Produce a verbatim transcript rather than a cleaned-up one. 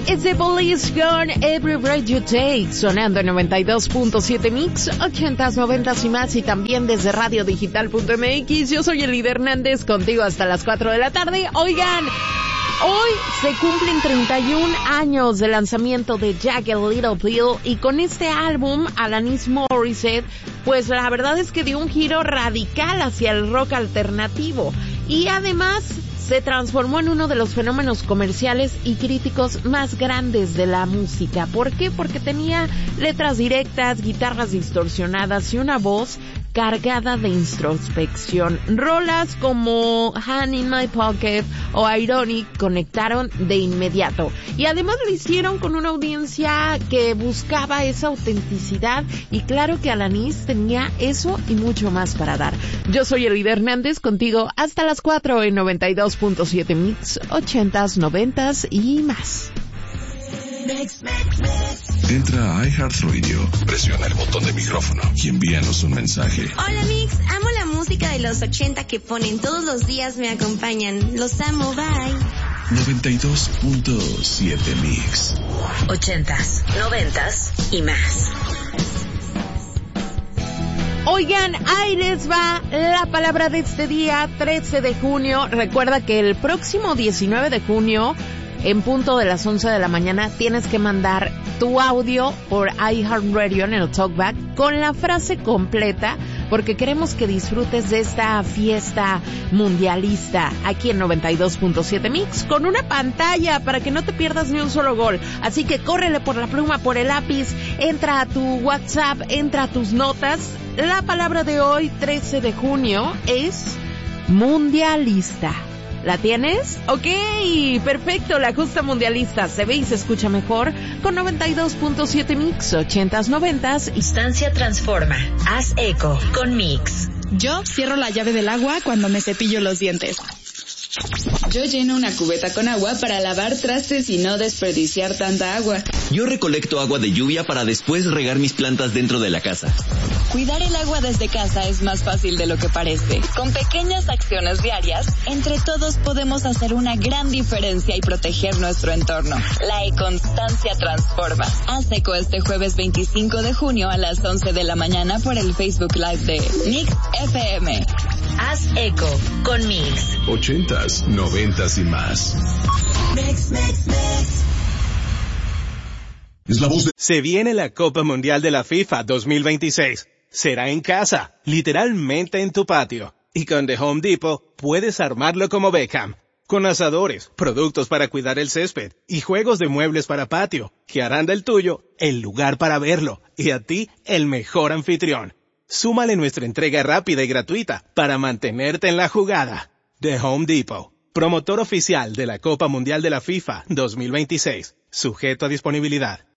It's the Police con Every Breath You Take, sonando en noventa y dos punto siete Mix, ochentas, noventas y más, y también desde radio digital punto m x. Yo soy Elida Hernández, contigo hasta las cuatro de la tarde. Oigan, hoy se cumplen treinta y un años de lanzamiento de Jagged Little Pill, y con este álbum, Alanis Morissette, pues la verdad es que dio un giro radical hacia el rock alternativo, y además se transformó en uno de los fenómenos comerciales y críticos más grandes de la música. ¿Por qué? Porque tenía letras directas, guitarras distorsionadas y una voz cargada de introspección. Rolas como Hand in My Pocket o Ironic conectaron de inmediato, y además lo hicieron con una audiencia que buscaba esa autenticidad, y claro que Alanis tenía eso y mucho más para dar. Yo soy Elida Hernández, contigo hasta las cuatro en noventa y dos punto siete Mix, ochentas, noventas y más. Entra a iHeartRadio, presiona el botón de micrófono y envíanos un mensaje. Hola Mix, amo la música de los ochenta que ponen todos los días, me acompañan. Los amo, bye. noventa y dos punto siete Mix. Ochentas, noventas y más. Oigan, ahí les va la palabra de este día, trece de junio. Recuerda que el próximo diecinueve de junio, en punto de las once de la mañana, tienes que mandar tu audio por iHeartRadio en el Talkback con la frase completa, porque queremos que disfrutes de esta fiesta mundialista aquí en noventa y dos punto siete Mix, con una pantalla para que no te pierdas ni un solo gol. Así que córrele por la pluma, por el lápiz, entra a tu WhatsApp, entra a tus notas. La palabra de hoy, trece de junio, es mundialista. ¿La tienes? Ok, perfecto, la justa mundialista se ve y se escucha mejor con noventa y dos punto siete Mix, ochentas, noventas. Instancia Transforma, haz eco con Mix. Yo cierro la llave del agua cuando me cepillo los dientes. Yo lleno una cubeta con agua para lavar trastes y no desperdiciar tanta agua. Yo recolecto agua de lluvia para después regar mis plantas dentro de la casa. Cuidar el agua desde casa es más fácil de lo que parece. Con pequeñas acciones diarias, entre todos podemos hacer una gran diferencia y proteger nuestro entorno. La eConstancia transforma. Haz eco este jueves veinticinco de junio a las once de la mañana por el Facebook Live de Mix F M. Haz eco con Mix. Ochentas, noventas y más. Mix, mix, mix. Es la voz de... Se viene la Copa Mundial de la FIFA dos mil veintiséis. Será en casa, literalmente en tu patio. Y con The Home Depot puedes armarlo como Beckham. Con asadores, productos para cuidar el césped y juegos de muebles para patio, que harán del tuyo el lugar para verlo y a ti el mejor anfitrión. Súmale nuestra entrega rápida y gratuita para mantenerte en la jugada. The Home Depot, promotor oficial de la Copa Mundial de la FIFA dos mil veintiséis. Sujeto a disponibilidad.